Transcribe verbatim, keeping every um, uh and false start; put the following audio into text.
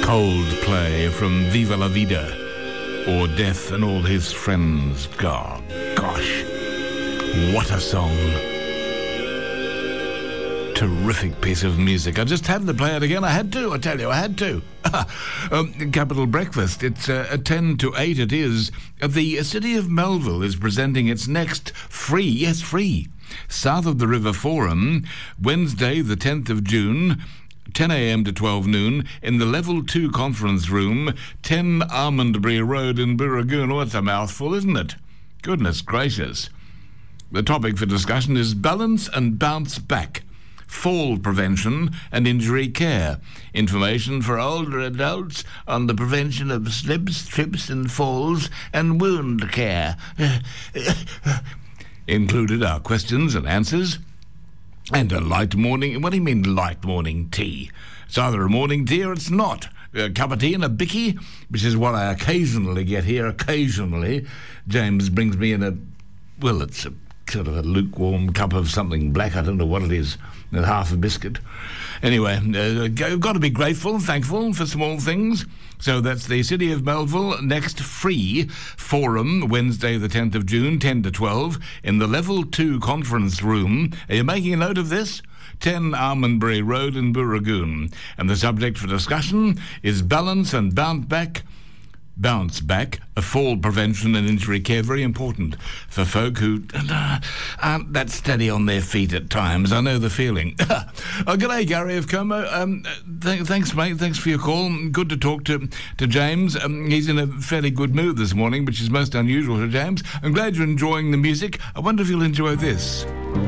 Coldplay from Viva La Vida, or Death and All His Friends. God, gosh, what a song. Terrific piece of music. I just had to play it again. I had to, I tell you, I had to. um, Capital Breakfast, it's uh, at ten to eight it is. The city of Melville is presenting its next free, yes, free, South of the River Forum, Wednesday the tenth of June, ten a.m. to twelve noon, in the Level two Conference Room, ten Almondbury Road in Burragoon. Oh, it's a mouthful, isn't it? Goodness gracious. The topic for discussion is balance and bounce back, fall prevention and injury care. Information for older adults on the prevention of slips, trips and falls, and wound care. Included are questions and answers, and a light morning... What do you mean light morning tea? It's either a morning tea or it's not. A cup of tea and a bicky, which is what I occasionally get here. Occasionally, James brings me in a... Well, it's a sort of a lukewarm cup of something black. I don't know what it is. And half a biscuit. Anyway, uh, got to be grateful and thankful for small things. So that's the City of Melville next free forum, Wednesday the tenth of June, ten to twelve, in the Level two Conference Room. Are you making a note of this? ten Almondbury Road in Burragoon. And the subject for discussion is balance and bounce back. Bounce back, a fall prevention and injury care, very important for folk who uh, aren't that steady on their feet at times. I know the feeling. oh, g'day, Gary of Como. Um, th- thanks, mate. Thanks for your call. Good to talk to, to James. Um, he's in a fairly good mood this morning, which is most unusual for James. I'm glad you're enjoying the music. I wonder if you'll enjoy this.